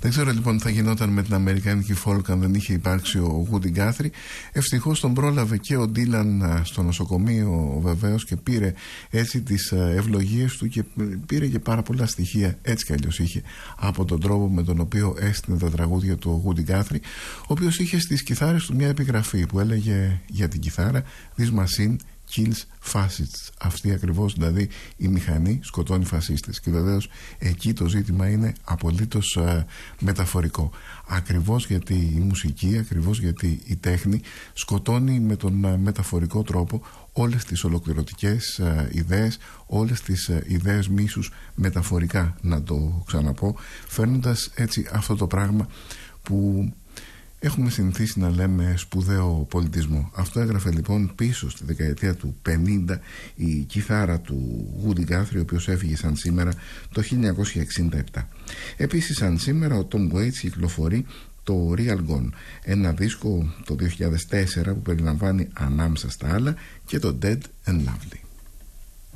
Δεν ξέρω λοιπόν τι θα γινόταν με την αμερικάνικη folk αν δεν είχε υπάρξει ο Woody Guthrie. Ευτυχώς τον πρόλαβε και ο Ντίλαν στο νοσοκομείο βεβαίως και πήρε έτσι τις ευλογίες του και πήρε και πάρα πολλά στοιχεία, έτσι κι αλλιώς είχε, από τον τρόπο με τον οποίο έστεινε τα τραγούδια του ο Woody Guthrie, ο οποίος είχε στις κιθάρες του μια επιγραφή που έλεγε για την κιθάρα «This machine kills fascists». Αυτή ακριβώς δηλαδή η μηχανή σκοτώνει φασίστες. Και βεβαίως εκεί το ζήτημα είναι απολύτως μεταφορικό. Ακριβώς γιατί η μουσική, ακριβώς γιατί η τέχνη σκοτώνει με τον μεταφορικό τρόπο όλες τις ολοκληρωτικές ιδέες, όλες τις ιδέες μίσους μεταφορικά, να το ξαναπώ, φέρνοντας έτσι αυτό το πράγμα που έχουμε συνηθίσει να λέμε σπουδαίο πολιτισμό. Αυτό έγραφε λοιπόν πίσω στη δεκαετία του 50 η κιθάρα του Woody Guthrie, ο οποίος έφυγε σαν σήμερα το 1967. Επίσης σαν σήμερα ο Tom Waits κυκλοφορεί το Real Gone, ένα δίσκο το 2004 που περιλαμβάνει ανάμεσα στα άλλα και το Dead and Lovely.